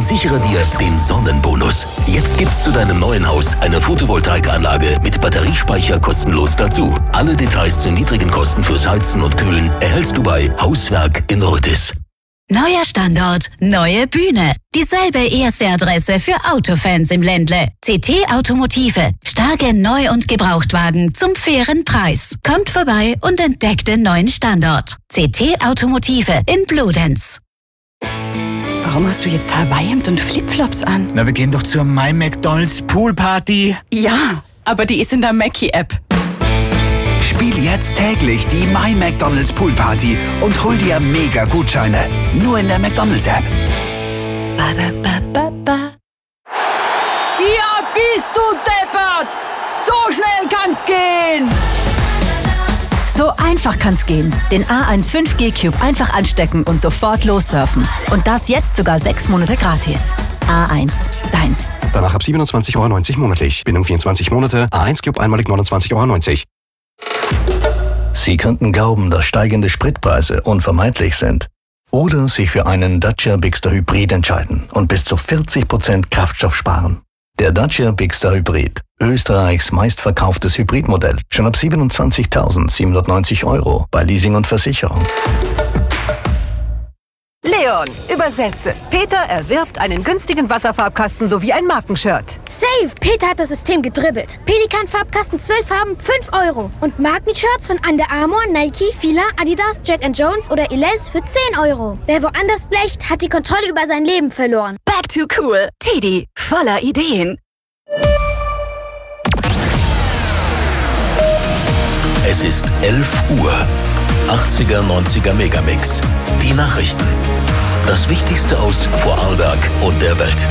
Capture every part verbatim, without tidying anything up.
und sichere dir den Sonnenbonus. Jetzt gibt's zu deinem neuen Haus eine Photovoltaikanlage mit Batteriespeicher kostenlos dazu. Alle Details zu niedrigen Kosten fürs Heizen und Kühlen erhältst du bei Hauswerk in Rötis. Neuer Standort, neue Bühne. Dieselbe erste Adresse für Autofans im Ländle. C T Automotive. Starke Neu- und Gebrauchtwagen zum fairen Preis. Kommt vorbei und entdeckt den neuen Standort. C T Automotive in Bludenz. Warum hast du jetzt Hawaii-Hemd und Flipflops an? Na, wir gehen doch zur My McDonald's Poolparty. Ja, aber die ist in der Mackie-App. Spiel jetzt täglich die My McDonald's Poolparty und hol dir mega Gutscheine. Nur in der McDonald's App. Ba-da-ba-ba-ba. Ja, bist du deppert! So schnell kann's gehen! So einfach kann's gehen. Den A eins fünf G Cube einfach anstecken und sofort lossurfen. Und das jetzt sogar sechs Monate gratis. A eins, deins. Danach ab siebenundzwanzig Euro neunzig monatlich. Bindung vierundzwanzig Monate. A eins Cube einmalig neunundzwanzig Euro neunzig. Sie könnten glauben, dass steigende Spritpreise unvermeidlich sind. Oder sich für einen Dacia Bigster Hybrid entscheiden und bis zu vierzig Prozent Kraftstoff sparen. Der Dacia Bigster Hybrid, Österreichs meistverkauftes Hybridmodell, schon ab siebenundzwanzigtausendsiebenhundertneunzig Euro bei Leasing und Versicherung. Leon, übersetze. Peter erwirbt einen günstigen Wasserfarbkasten sowie ein Markenshirt. Save! Peter hat das System gedribbelt. Pelikan-Farbkasten zwölf Farben, fünf Euro. Und Markenshirts von Under Armour, Nike, Fila, Adidas, Jack and Jones oder Elize für zehn Euro. Wer woanders blecht, hat die Kontrolle über sein Leben verloren. Back to cool. Teddy, voller Ideen. Es ist elf Uhr. achtziger, neunziger Megamix. Die Nachrichten. Das Wichtigste aus Vorarlberg und der Welt.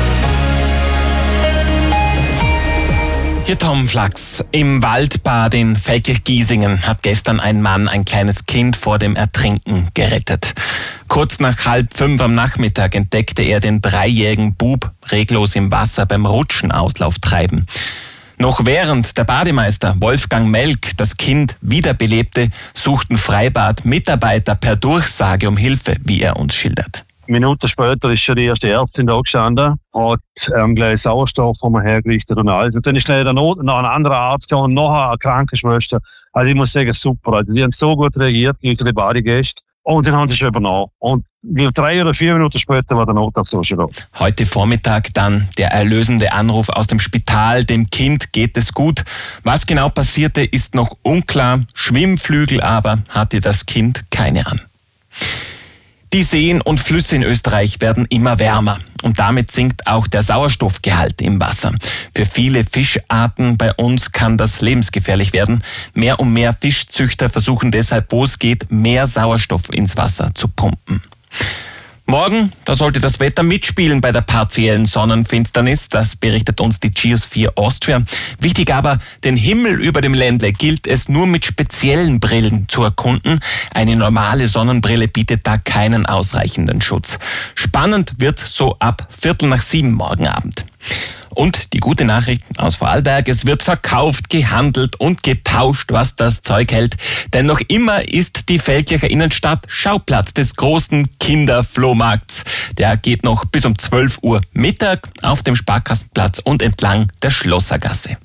Hier Tom Flachs. Im Waldbad in Feldkirch-Giesingen hat gestern ein Mann ein kleines Kind vor dem Ertrinken gerettet. Kurz nach halb fünf am Nachmittag entdeckte er den dreijährigen Bub reglos im Wasser beim Rutschenauslauf treiben. Noch während der Bademeister Wolfgang Melk das Kind wiederbelebte, suchten Freibad-Mitarbeiter per Durchsage um Hilfe, wie er uns schildert. Minuten später ist schon die erste Ärztin da gestanden, hat ähm, gleich Sauerstoff haben wir hergerichtet und alles. Und dann ist gleich der Not, noch ein anderer Arzt und nachher eine Krankenschwester. Also ich muss sagen, super. Also die haben so gut reagiert gegen die Badegäste. Und dann haben sie schon übernommen. Und drei oder vier Minuten später war der Notarzt so schon da. Heute Vormittag dann der erlösende Anruf aus dem Spital. Dem Kind geht es gut. Was genau passierte, ist noch unklar. Schwimmflügel aber hatte das Kind keine an. Die Seen und Flüsse in Österreich werden immer wärmer und damit sinkt auch der Sauerstoffgehalt im Wasser. Für viele Fischarten bei uns kann das lebensgefährlich werden. Mehr und mehr Fischzüchter versuchen deshalb, wo es geht, mehr Sauerstoff ins Wasser zu pumpen. Morgen, da sollte das Wetter mitspielen bei der partiellen Sonnenfinsternis. Das berichtet uns die Geosphere Austria. Wichtig aber, den Himmel über dem Ländle gilt es nur mit speziellen Brillen zu erkunden. Eine normale Sonnenbrille bietet da keinen ausreichenden Schutz. Spannend wird so ab Viertel nach sieben morgen Abend. Und die gute Nachricht aus Vorarlberg, es wird verkauft, gehandelt und getauscht, was das Zeug hält. Denn noch immer ist die Feldkircher Innenstadt Schauplatz des großen Kinderflohmarkts. Der geht noch bis um zwölf Uhr Mittag auf dem Sparkassenplatz und entlang der Schlossergasse.